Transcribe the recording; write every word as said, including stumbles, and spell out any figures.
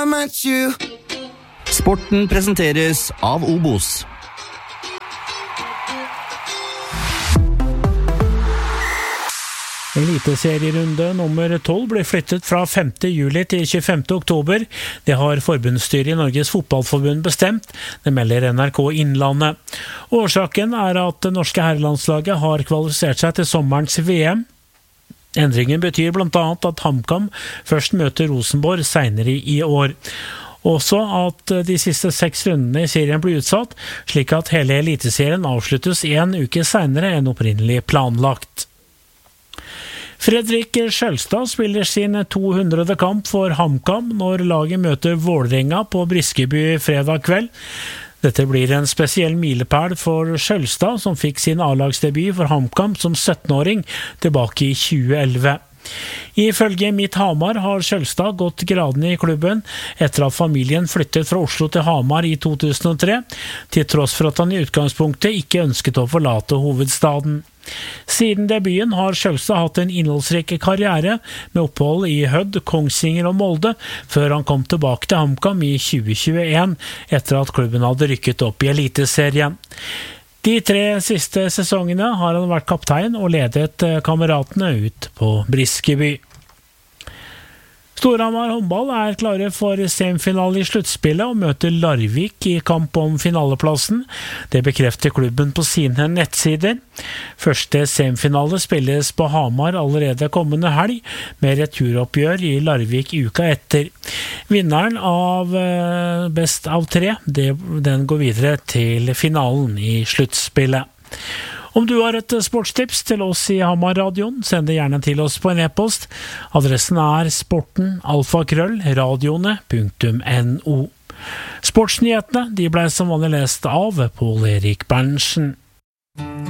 Sporten presenteres av Obos. Eliteserierunde nummer tolv ble flyttet fra femte juli til tjuefemte oktober. Det har forbundsstyret i Norges fotballforbund bestemt, det melder N R K Innlandet. Årsaken er at det norske herrelandslaget har kvalifisert seg til sommerens V M. Endringen betyr blant annet at HamKam først møter Rosenborg senere i år. Også at de siste seks rundene i serien blir utsatt, slik at hele eliteserien avsluttes en uke senere enn opprinnelig planlagt. Fredrik Skjølstad spiller sin to hundrede kamp for HamKam når laget møter Vålerenga på Briskeby fredag kveld. Dette blir en spesiell milepæl for Skjølstad, som fikk sin A-lagsdebut for HamKam som syttenåring tilbake i tjue elleve. Ifølge Mitt Hamar har Skjølstad gått gradene i klubben etter at familien flyttet fra Oslo til Hamar i to tusen og tre, til tross for at han i utgangspunktet ikke ønsket å forlate hovedstaden. Siden debuten har Skjølstad hatt en innholdsrik karriere med opphold i Hødd, Kongsvinger og Molde, før han kom tilbake til HamKam i tjue tjueen etter at klubben hadde rykket opp i eliteserien. De tre siste sesongene har han vært kaptein og ledet kameratene ut på Briskeby. Storhamar håndball er klare for semifinale i sluttspillet og møter Larvik i kamp om finaleplassen. Det bekrefter klubben på sine nettsider. Første semifinale spilles på Hamar allerede kommende helg, med returoppgjør i Larvik uka etter. Vinneren av best av tre, den går videre til finalen i sluttspillet. Om du har et sportstips til oss i Hamar-radioen, send det gjerne til oss på en e-post. Adressen er sporten alfakrøll radioene punktum no. Sportsnyhetene de ble som vanlig lest av Pål Erik Berntsen.